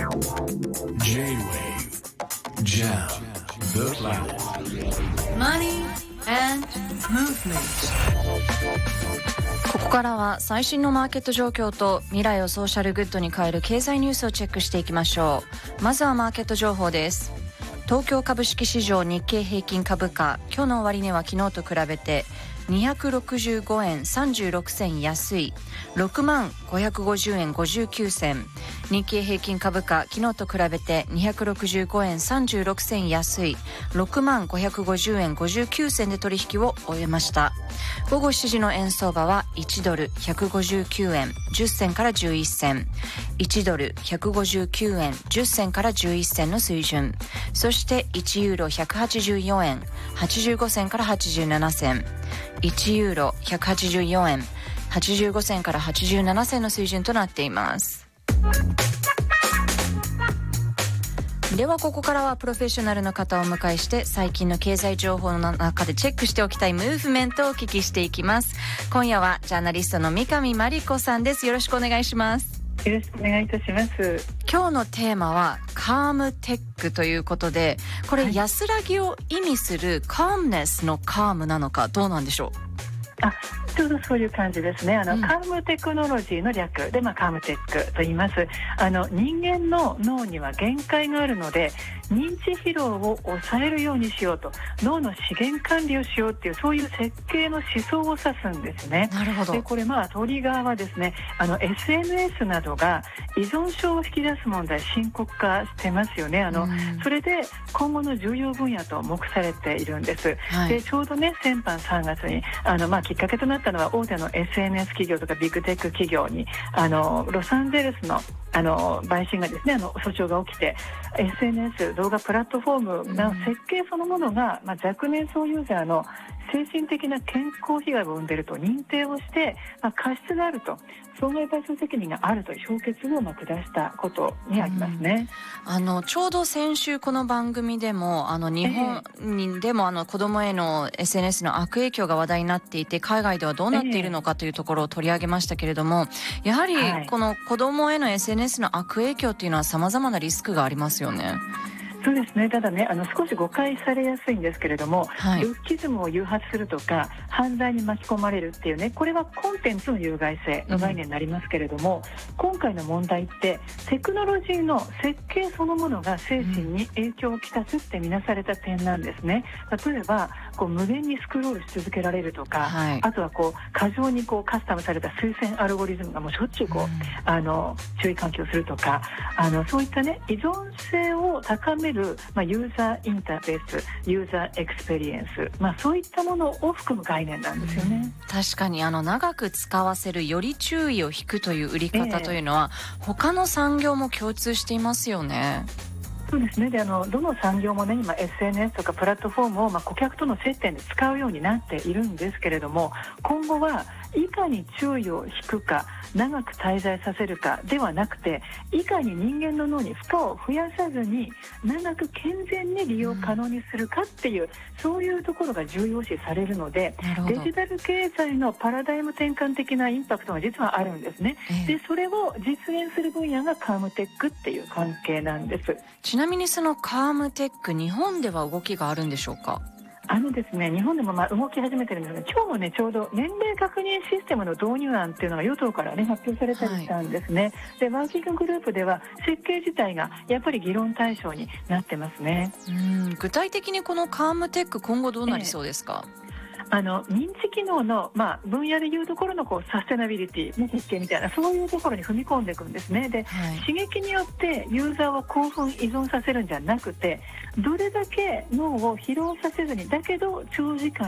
J-Wave Jam the Planet Money and Movement。 ここからは最新のマーケット状況と未来をソーシャルグッドに変える経済ニュースをチェックしていきましょう。まずはマーケット情報です。東京株式市場日経平均株価、今日の終値は昨日と比べて265円36銭安い 65,550 円59銭。日経平均株価、昨日と比べて265円36銭安い 65,550 円59銭で取引を終えました。午後7時の円相場は1ドル159円10銭から11銭、1ドル159円10銭から11銭の水準。そして1ユーロ184円85銭から87銭、1ユーロ184円85銭から87銭の水準となっています。ではここからはプロフェッショナルの方をお迎えして最近の経済情報の中でチェックしておきたいムーブメントをお聞きしていきます。今夜はジャーナリストの三上真理子さんです。よろしくお願いします。 よろしくお願いいたします。 今日のテーマはカームテックということで、これ安らぎを意味するカームネスのカームなのかどうなんでしょう。 ちょうどそういう感じですね。カームテクノロジーの略で、カームテックと言います。人間の脳には限界があるので、認知疲労を抑えるようにしようと、脳の資源管理をしようっていう、そういう設計の思想を指すんですね。 なるほど。 でこれトリガーはですね、SNS などが依存症を引き出す問題深刻化してますよね。それで今後の重要分野と目されているんです、でちょうどね、先般3月にきっかけとなったのは大手の SNS 企業とかビッグテック企業にロサンゼルスの陪審がですね、訴訟が起きて SNS 動画プラットフォームの設計そのものが、若年層ユーザーの精神的な健康被害を生んでいると認定をして、過失があると、損害賠償責任があるという評決を下したことにありますね。 ちょうど先週この番組でも日本にでも子供への SNS の悪影響が話題になっていて、海外ではどうなっているのかというところを取り上げましたけれども、やはりこの子供への SNS の悪影響というのは様々なリスクがありますよね。 そうですね。ただね、少し誤解されやすいんですけれども、ルッキズムを誘発するとか犯罪に巻き込まれるっていうね、これはコンテンツの有害性の概念になりますけれども、今回の問題ってテクノロジーの設計そのものが精神に影響をきたすって見なされた点なんですね。例えば無限にスクロールし続けられるとか、あとは過剰にカスタムされた推薦アルゴリズムがもうしょっちゅう注意喚起をするとか、そういったね、依存性を高めるユーザーインターフェース、ユーザーエクスペリエンス、そういったものを含む概念なんですよね。 確かに長く使わせる、より注意を引くという売り方というのは、他の産業も共通していますよね。 そうですね。でどの産業もね、今 SNS とかプラットフォームを顧客との接点で使うようになっているんですけれども、今後はいかに注意を引くか、長く滞在させるかではなくて、いかに人間の脳に負荷を増やさずに長く健全に利用可能にするかっていう、そういうところが重要視されるので、デジタル経済のパラダイム転換的なインパクトが実はあるんですね。でそれを実現する分野がカームテックっていう関係なんです。 ちなみにそのカームテック、日本では動きがあるんでしょうか。 ですね、日本でも動き始めてるんですが、今日もね、ちょうど年齢確認システムの導入案っていうのが与党からね、発表されたりしたんですね。でワーキンググループでは設計自体がやっぱり議論対象になってますね。 具体的にこのカームテック、今後どうなりそうですか。 認知機能の、分野でいうところのサステナビリティの設計みたいな、そういうところに踏み込んでいくんですね。で、刺激によってユーザーを興奮依存させるんじゃなくて、どれだけ脳を疲労させずに、だけど長時間